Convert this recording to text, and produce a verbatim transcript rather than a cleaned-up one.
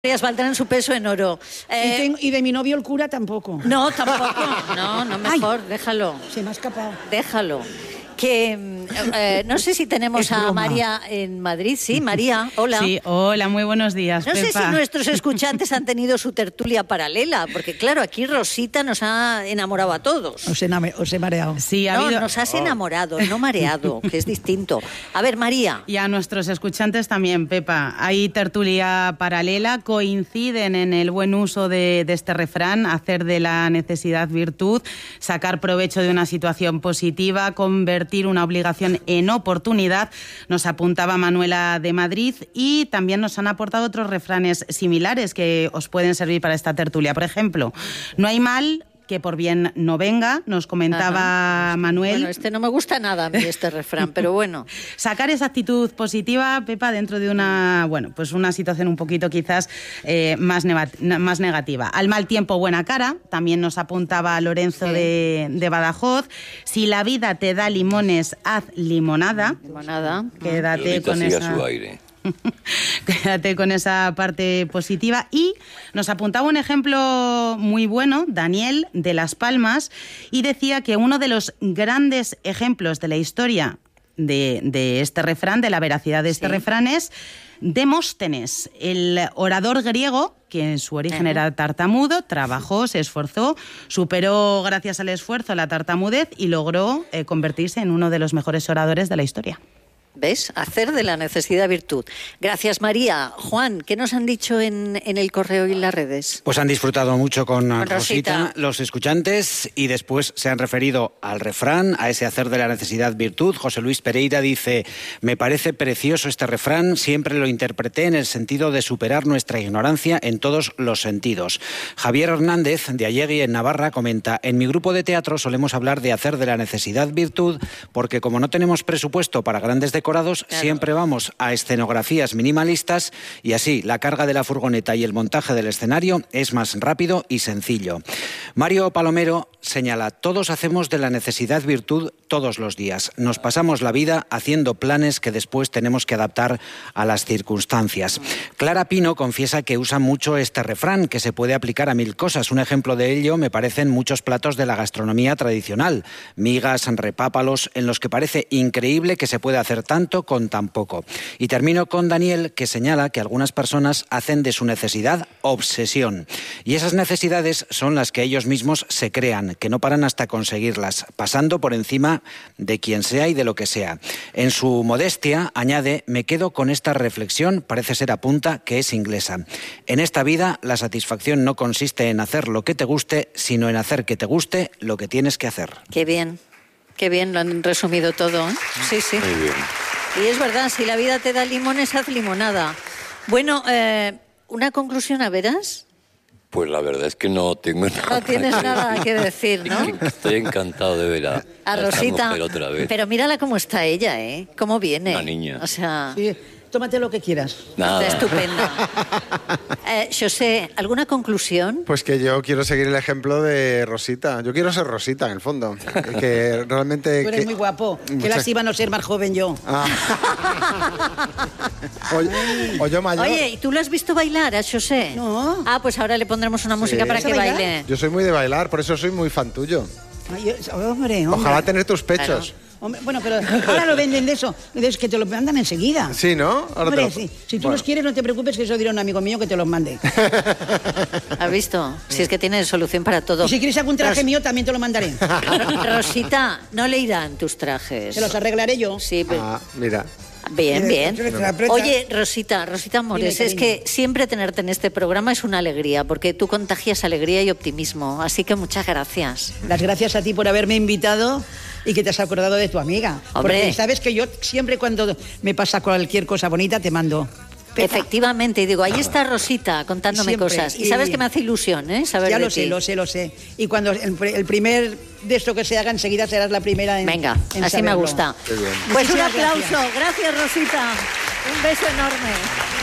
Valdrán su peso en oro. Eh, y, tengo, y de mi novio el cura tampoco. No, tampoco. No, no, mejor, Ay, déjalo. Se me ha escapado. Déjalo. Que eh, no sé si tenemos a María en Madrid. Sí, María, hola. Sí, hola, muy buenos días, No Pepa. sé si nuestros escuchantes han tenido su tertulia paralela, porque claro, aquí Rosita nos ha enamorado a todos. Os he, os he mareado. Sí, ha no, habido... nos has enamorado, no mareado, que es distinto. A ver, María. Y a nuestros escuchantes también, Pepa. Hay tertulia paralela, coinciden en el buen uso de, de este refrán, hacer de la necesidad virtud, sacar provecho de una situación positiva, convertir una obligación en oportunidad, nos apuntaba Manuela de Madrid, y también nos han aportado otros refranes similares que os pueden servir para esta tertulia. Por ejemplo, no hay mal que por bien no venga, nos comentaba Ajá. Manuel. Bueno, este no me gusta nada a mí, este refrán, pero bueno. Sacar esa actitud positiva, Pepa, dentro de una, bueno, pues una situación un poquito quizás eh, más, más negativa. Al mal tiempo, buena cara, también nos apuntaba Lorenzo sí. de, de Badajoz. Si la vida te da limones, haz limonada. Limonada. Quédate con esa... su aire. Quédate con esa parte positiva. Y nos apuntaba un ejemplo muy bueno, Daniel de Las Palmas, y decía que uno de los grandes ejemplos de la historia de, de este refrán, de la veracidad de este sí. refrán, es Demóstenes, el orador griego que en su origen uh-huh. era tartamudo, trabajó, se esforzó, superó gracias al esfuerzo la tartamudez y logró eh, convertirse en uno de los mejores oradores de la historia. ¿Ves? Hacer de la necesidad virtud. Gracias, María. Juan, ¿qué nos han dicho en, en el correo y en las redes? Pues han disfrutado mucho con, con Rosita. Rosita los escuchantes, y después se han referido al refrán, a ese hacer de la necesidad virtud. José Luis Pereira dice: me parece precioso este refrán, siempre lo interpreté en el sentido de superar nuestra ignorancia en todos los sentidos. Javier Hernández, de Allegui, en Navarra, comenta: en mi grupo de teatro solemos hablar de hacer de la necesidad virtud, porque como no tenemos presupuesto para grandes decorados, claro. siempre vamos a escenografías minimalistas, y así la carga de la furgoneta y el montaje del escenario es más rápido y sencillo. Mario Palomero señala: todos hacemos de la necesidad virtud todos los días. Nos pasamos la vida haciendo planes que después tenemos que adaptar a las circunstancias. Clara Pino confiesa que usa mucho este refrán, que se puede aplicar a mil cosas. Un ejemplo de ello me parecen muchos platos de la gastronomía tradicional, migas, repápalos, en los que parece increíble que se puede hacer tanto con tan poco. Y termino con Daniel, que señala que algunas personas hacen de su necesidad obsesión. Y esas necesidades son las que ellos mismos se crean, que no paran hasta conseguirlas, pasando por encima de quien sea y de lo que sea. En su modestia, añade: me quedo con esta reflexión, parece ser apunta que es inglesa. En esta vida, la satisfacción no consiste en hacer lo que te guste, sino en hacer que te guste lo que tienes que hacer. Qué bien. Qué bien lo han resumido todo, ¿eh? Sí, sí. Muy bien. Y es verdad, si la vida te da limones, haz limonada. Bueno, eh, ¿una conclusión a veras? Pues la verdad es que no tengo nada. No tienes que nada decir. que decir, ¿no? Estoy encantado de ver a, a, a Rosita. mujer otra vez. Pero mírala cómo está ella, ¿eh? Cómo viene. Una niña. O sea... Sí. Tómate lo que quieras. Nada. Está estupenda. Eh, José, ¿alguna conclusión? Pues que yo quiero seguir el ejemplo de Rosita. Yo quiero ser Rosita, en el fondo. Que realmente... Tú eres que... muy guapo. Muchas... Que las iba a no ser más joven yo. Ah. o, o yo mayor. Oye, ¿y tú lo has visto bailar a José? No. Ah, pues ahora le pondremos una música Sí. para que baile. Yo soy muy de bailar, por eso soy muy fan tuyo. Ay, yo- hombre, hombre. Ojalá tener tus pechos. Hombre, bueno, pero ahora lo venden de eso, de eso que te lo mandan enseguida. Sí, ¿no? Ahora Hombre, te lo... sí. Si tú Bueno. los quieres, no te preocupes, que eso dirá un amigo mío que te los mande. ¿Has visto? Si es que tiene solución para todo. Y si quieres algún traje Ros- mío, también te lo mandaré. Rosita, no le irán tus trajes. Te los arreglaré yo. Sí, pero... Ah, mira. Bien, bien. Oye, Oye, Rosita, Rosita Amores, Dime, es que siempre tenerte en este programa es una alegría, porque tú contagias alegría y optimismo, así que muchas gracias. las gracias a ti por haberme invitado y que te has acordado de tu amiga. Hombre. Porque sabes que yo siempre cuando me pasa cualquier cosa bonita te mando. Pepa. Efectivamente, y digo, ahí está Rosita contándome Siempre. cosas. Y Y- sabes que me hace ilusión, ¿eh? Saber Ya de lo sé, ti. lo sé, lo sé. Y cuando el, pr- el primer de esto que se haga, enseguida serás la primera en Venga, en así me saberlo. gusta. Qué bien. Pues un Muchísimas aplauso. gracias. Gracias, Rosita. Un beso enorme.